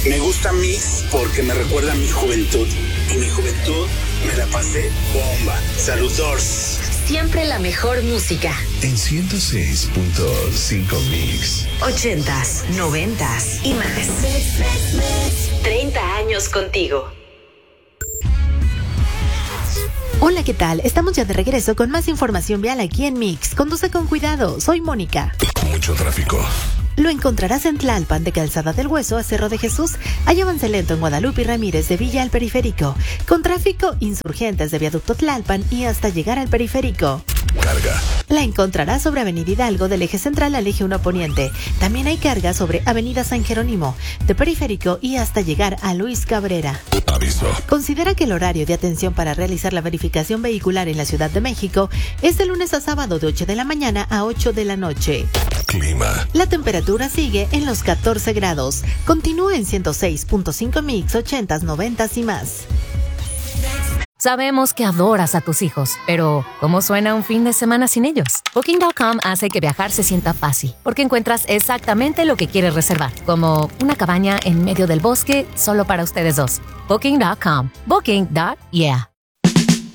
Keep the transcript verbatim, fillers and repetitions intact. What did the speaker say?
Me gusta Mix porque me recuerda a mi juventud. Y mi juventud me la pasé bomba. Saludos. Siempre la mejor música. En ciento seis punto cinco Mix. Ochentas, noventas y más. treinta años contigo. Hola, ¿qué tal? Estamos ya de regreso con más información vial aquí en Mix. Conduce con cuidado, soy Mónica. Mucho tráfico. Lo encontrarás en Tlalpan, de Calzada del Hueso a Cerro de Jesús. Hay avance lento en Guadalupe y Ramírez, de Villa al Periférico. Con tráfico, insurgentes de Viaducto Tlalpan y hasta llegar al Periférico. Carga. La encontrarás sobre Avenida Hidalgo, del eje central al eje uno Poniente. También hay carga sobre Avenida San Jerónimo, de Periférico y hasta llegar a Luis Cabrera. Aviso. Considera que el horario de atención para realizar la verificación vehicular en la Ciudad de México es de lunes a sábado de ocho de la mañana a ocho de la noche. Clima. La temperatura sigue en los catorce grados. Continúa en ciento seis punto cinco Mix, ochentas, noventas y más. Sabemos que adoras a tus hijos, pero ¿cómo suena un fin de semana sin ellos? Booking punto com hace que viajar se sienta fácil, porque encuentras exactamente lo que quieres reservar, como una cabaña en medio del bosque solo para ustedes dos. Booking punto com. Booking. Yeah.